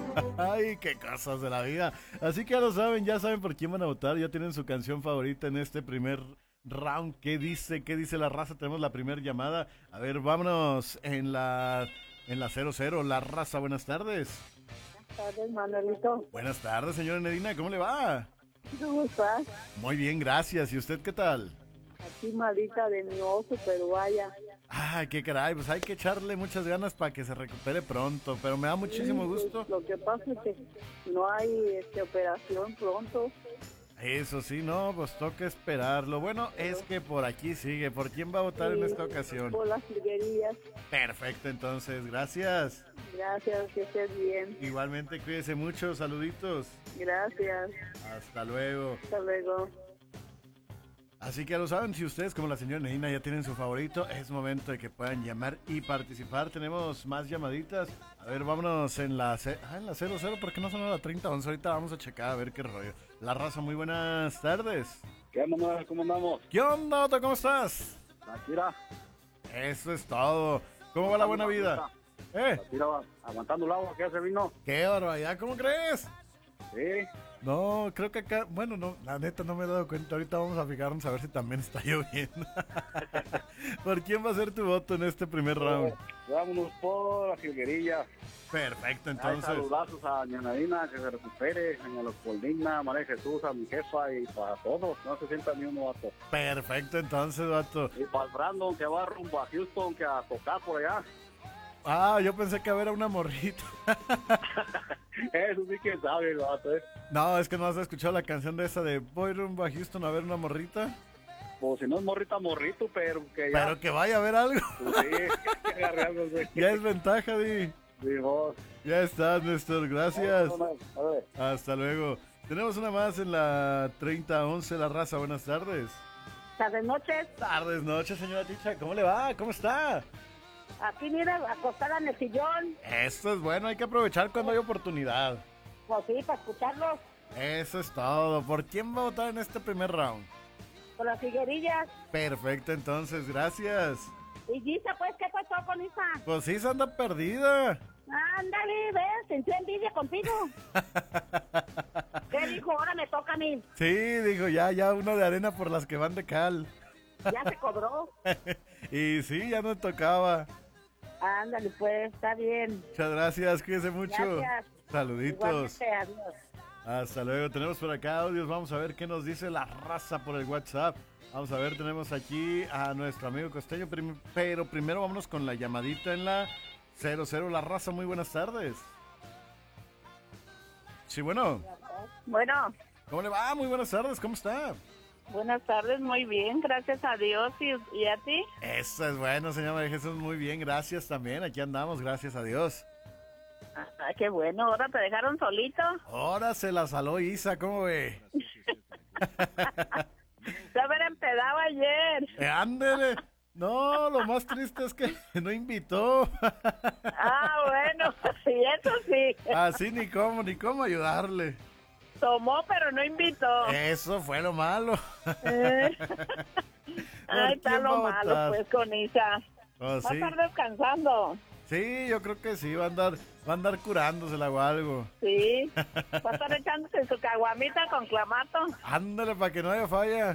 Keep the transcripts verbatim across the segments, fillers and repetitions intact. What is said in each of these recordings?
Ay, qué cosas de la vida. Así que ya lo saben, ya saben por quién van a votar, ya tienen su canción favorita en este primer round. ¿Qué dice? ¿Qué dice la raza? Tenemos la primera llamada. A ver, vámonos en la en la cero cero. La raza, buenas tardes. Buenas tardes, Manuelito. Buenas tardes, señora Nedina, ¿cómo le va? ¿Cómo estás? Muy bien, gracias. ¿Y usted qué tal? Aquí malita de mi oso, pero vaya. Ay, qué caray, pues hay que echarle muchas ganas para que se recupere pronto, pero me da muchísimo Sí, pues, gusto. lo que pasa es que no hay este, operación pronto. Eso sí, no, pues toca esperar. Lo bueno es que por aquí sigue. ¿Por quién va a votar en Sí, esta ocasión? por las liguerías. Perfecto, entonces, gracias. Gracias, que estés bien. Igualmente, cuídese mucho, saluditos. Gracias. Hasta luego. Hasta luego. Así que ya lo saben, si ustedes como la señora Nedina ya tienen su favorito, es momento de que puedan llamar y participar. Tenemos más llamaditas. A ver, vámonos en la, ce- ah, en la cero cero, ¿por qué no son la treinta once? Ahorita vamos a checar a ver qué rollo. La raza, muy buenas tardes. ¿Qué onda? ¿Cómo andamos? ¿Qué onda, Otto? ¿Cómo estás? Shakira. Eso es todo. ¿Cómo va la buena vida? ¿Eh? Shakira aguantando el agua, ¿qué se vino? ¿Qué barbaridad? ¿Cómo crees? Sí. No, creo que acá, bueno, no, la neta no me he dado cuenta. Ahorita vamos a fijarnos a ver si también está lloviendo. ¿Por quién va a ser tu voto en este primer round? Vámonos por la jilguerilla. Perfecto, Ay, entonces. saludazos a Doña Nadina, que se recupere, a Doña Leopoldina, a María Jesús, a mi jefa y para todos. No se sienta ni uno, vato. Perfecto, entonces, vato. Y para el Brandon, que va rumbo a Houston, que a tocar por allá. Ah, yo pensé que era una morrita. Eso sí que sabe el vato, ¿eh? No, es que no has escuchado la canción de esa de voy rumbo a Houston a ver una morrita. Pues si no es morrita, morrito, pero que ya. Pero que vaya a ver algo. Pues sí, que agarre algo, güey. Ya es ventaja, Di. Sí, vos. Ya estás, Néstor, gracias. A ver. Hasta luego. Tenemos una más en la treinta once, la raza. Buenas tardes. Tardes noches. Tardes, noches, señora Ticha. ¿Cómo le va? ¿Cómo está? Aquí mira, acostada en el sillón. Esto es bueno, hay que aprovechar cuando hay oportunidad. Pues sí, para escucharlos. Eso es todo. ¿Por quién va a votar en este primer round? Por las liguerillas. Perfecto, entonces, gracias. Y Gisa, pues, ¿qué pasó con Isa? Pues sí, se anda perdida. Ándale, ves, sentí envidia contigo. ¿Qué dijo? Ahora me toca a mí. Sí, dijo, ya, ya, uno de arena por las que van de cal. Ya se cobró. Y sí, ya no tocaba. Ándale, pues, está bien. Muchas gracias, cuídense mucho. Gracias. Saluditos. Igualmente, adiós. Hasta luego, tenemos por acá audios, vamos a ver qué nos dice la raza por el WhatsApp. Vamos a ver, tenemos aquí a nuestro amigo Costeño, prim- pero primero vámonos con la llamadita en la cero cero, la raza, muy buenas tardes. Sí, bueno, Bueno, ¿cómo le va? Muy buenas tardes, ¿cómo está? buenas tardes, muy bien, gracias a Dios. ¿Y, y a ti? Eso es bueno, señor María Jesús, muy bien, gracias también, aquí andamos, gracias a Dios. Ah, qué bueno, ahora te dejaron solito. Ahora se la saló Isa, ¿cómo ve? Se haber empedado ayer. Eh, ándele. No, lo más triste es que no invitó. Ah, bueno, sí, eso sí. Así ni cómo, ni cómo ayudarle. Tomó, pero no invitó. Eso fue lo malo. Eh. Ay, está quién va lo a malo, votar? pues, con Isa. Oh, Va a sí. estar descansando. Sí, yo creo que sí, va a andar, va a andar curándosela o algo. Sí. Va a estar echándose su caguamita con clamato. Ándale para que no haya falla.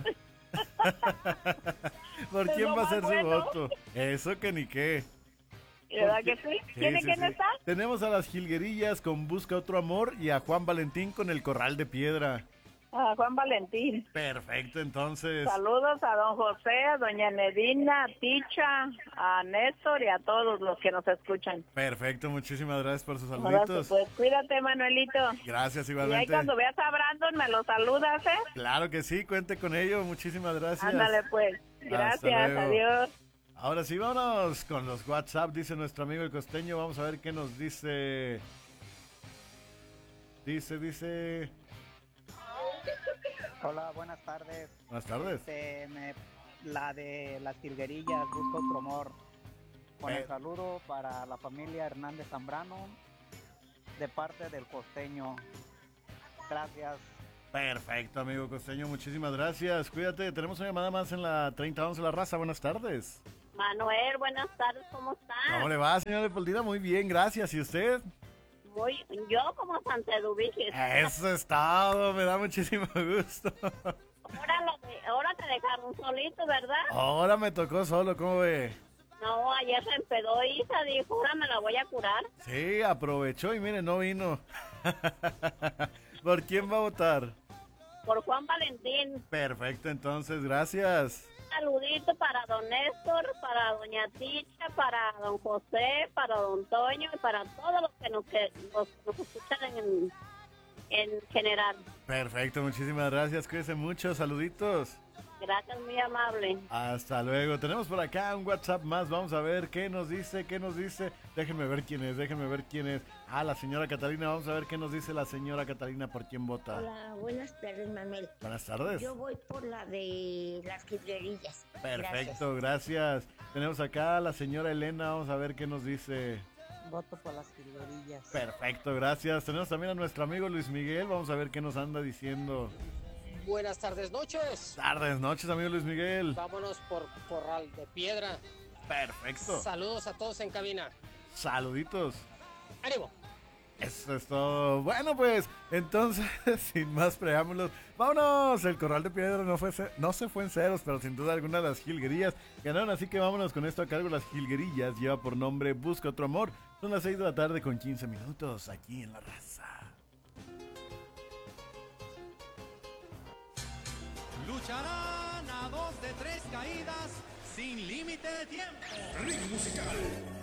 ¿Por Es quién lo va a más ser su bueno. voto? Eso que ni qué. ¿Verdad que sí? Sí, ¿Quién, sí, ¿quién sí. está? Tenemos a las Jilguerillas con Busca Otro Amor y a Juan Valentín con El Corral de Piedra. Ah, Juan Valentín. Perfecto, entonces. Saludos a don José, a doña Nedina, a Ticha, a Néstor y a todos los que nos escuchan. Perfecto, muchísimas gracias por sus Ahora, saluditos. pues cuídate, Manuelito. Gracias Y ahí igualmente. cuando veas a Brandon me lo saludas, ¿eh? Claro que sí, cuente con ello, muchísimas gracias. Ándale, pues. Gracias, luego. adiós. Ahora sí, vámonos con los WhatsApp, dice nuestro amigo el costeño. Vamos a ver qué nos dice. Dice, dice. Hola, buenas tardes. Buenas tardes. Este, me- la de las jilguerillas, busco otro amor. Con Eh. el saludo para la familia Hernández Zambrano, de parte del costeño. Gracias. Perfecto, amigo costeño, muchísimas gracias. Cuídate, tenemos una llamada más en la treinta once La Raza. Buenas tardes. Manuel, buenas tardes, ¿cómo estás? ¿Cómo le va, señor Leopoldina? Muy bien, gracias. ¿Y usted? Muy, yo como Santedubichis. Eso es todo, me da muchísimo gusto. Ahora, lo de- ahora te dejaron solito, ¿verdad? Ahora me tocó solo, ¿cómo ve? No, ayer se empedó Isa, dijo, ahora me la voy a curar. Sí, aprovechó y mire, no vino. ¿Por quién va a votar? Por Juan Valentín. Perfecto, entonces, gracias. Saludito para don Néstor, para doña Ticha, para don José, para don Toño y para todos los que nos, que nos, nos escuchan en, en general. Perfecto, muchísimas gracias, cuídense mucho, saluditos. Gracias, muy amable. Hasta luego. Tenemos por acá un WhatsApp más. Vamos a ver qué nos dice, qué nos dice. Déjenme ver quién es, déjenme ver quién es. Ah, la señora Catalina. Vamos a ver qué nos dice la señora Catalina, por quién vota. Hola, buenas tardes, Manuel. Buenas tardes. Yo voy por la de las jilguerillas. Perfecto, gracias. Tenemos acá a la señora Elena. Vamos a ver qué nos dice. Voto por las jilguerillas. Perfecto, gracias. Tenemos también a nuestro amigo Luis Miguel. Vamos a ver qué nos anda diciendo. Buenas tardes, noches. Tardes, noches, amigo Luis Miguel. Vámonos por Corral de Piedra. Perfecto. Saludos a todos en cabina. Saluditos. ¡Ánimo! Eso es todo. Bueno, pues, entonces, sin más preámbulos, vámonos. El Corral de Piedra no, fue, ce- no se fue en ceros, pero sin duda alguna las jilguerillas ganaron. Así que vámonos con esto a cargo. Las jilguerillas lleva por nombre Busca Otro Amor. Son las seis de la tarde con quince minutos aquí en La Raza. Lucharán a dos de tres caídas sin límite de tiempo. Ritmo musical.